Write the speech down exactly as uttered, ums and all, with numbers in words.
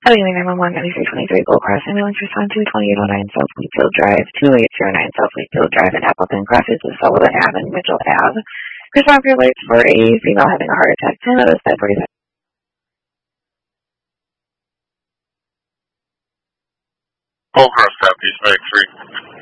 Hello, nine one one, ninety-three twenty-three Gold Cross Ambulance, respond to twenty-eight oh nine South Wheatfield Drive, two eight zero nine South Wheatfield Drive in Appleton. Crosses the Sullivan Ave and Mitchell Ave. Respond for alerts for a female having a heart attack. ten out of five forty-five. Gold Cross Southeast, Medic three.